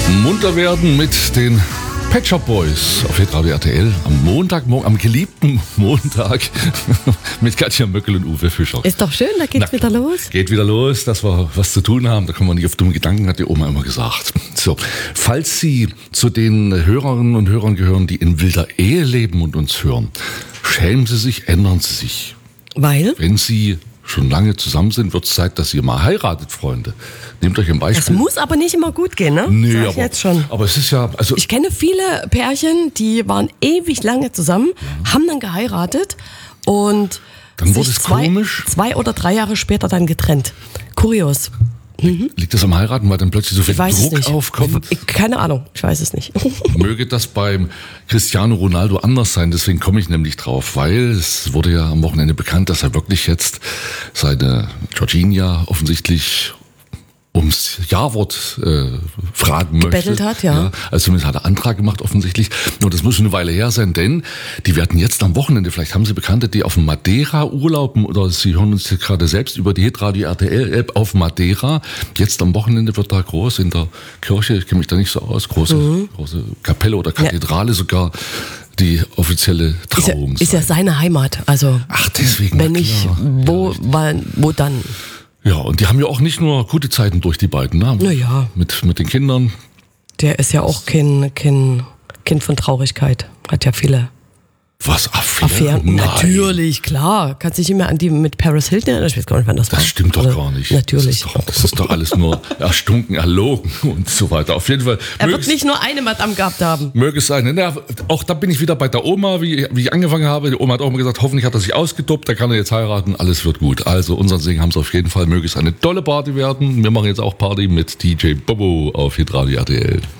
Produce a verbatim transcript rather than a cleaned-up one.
Munter werden mit den Pet Shop Boys auf Hitradio R T L am Montagmorgen, am geliebten Montag mit Katja Möckel und Uwe Fischer. Ist doch schön, da geht's Na, wieder los. Geht wieder los, dass wir was zu tun haben, da kommen wir nicht auf dumme Gedanken, hat die Oma immer gesagt. So, falls Sie zu den Hörerinnen und Hörern gehören, die in wilder Ehe leben und uns hören, schämen Sie sich, ändern Sie sich. Weil? Wenn Sie schon lange zusammen sind, wird es Zeit, dass ihr mal heiratet, Freunde. Nehmt euch ein Beispiel. Das muss aber nicht immer gut gehen, ne? Nee, Sag ich aber, jetzt schon. aber es ist ja... Also ich kenne viele Pärchen, die waren ewig lange zusammen, ja. haben dann geheiratet und dann wurde es zwei, komisch. Zwei oder drei Jahre später dann getrennt. Kurios. Mhm. Liegt das am Heiraten, weil dann plötzlich so viel Druck aufkommt? Ich, keine Ahnung, ich weiß es nicht. Möge das beim Cristiano Ronaldo anders sein, deswegen komme ich nämlich drauf, weil es wurde ja am Wochenende bekannt, dass er wirklich jetzt seine Georgina offensichtlich ums Ja-Wort äh, fragen möchte. Gebettelt hat, ja. ja. Also zumindest hat er Antrag gemacht offensichtlich. Und das muss schon eine Weile her sein, denn die werden jetzt am Wochenende, vielleicht haben Sie Bekannte, die auf Madeira urlauben oder Sie hören uns gerade selbst über die Hitradio R T L-App auf Madeira. Jetzt am Wochenende wird da groß in der Kirche, ich kenne mich da nicht so aus, große, mhm. große Kapelle oder Kathedrale ja. sogar, die offizielle Trauung. Ist ja, ist ja seine Heimat, also. Ach, deswegen. Wenn nicht, wo, ja, wann, wo dann? Ja, und die haben ja auch nicht nur gute Zeiten durch, die beiden, ne? Naja. Mit, mit den Kindern. Der ist ja auch kein, kein Kind von Traurigkeit. Hat ja viele. Was? Affären? Affären? Natürlich, klar. Kannst dich immer an die mit Paris Hilton erinnern? Ich weiß gar nicht, wann das war. Das stimmt doch Oder? gar nicht. Natürlich. Das ist doch, das ist doch alles nur erstunken, erlogen und so weiter. Auf jeden Fall. Er wird nicht nur eine Madame gehabt haben. Möge es sein. Ja, auch da bin ich wieder bei der Oma, wie, wie ich angefangen habe. Die Oma hat auch immer gesagt, hoffentlich hat er sich ausgetobt, da kann er jetzt heiraten, alles wird gut. Also unseren Segen haben sie auf jeden Fall. Möge es eine tolle Party werden. Wir machen jetzt auch Party mit D J Bobo auf Hitradio R T L.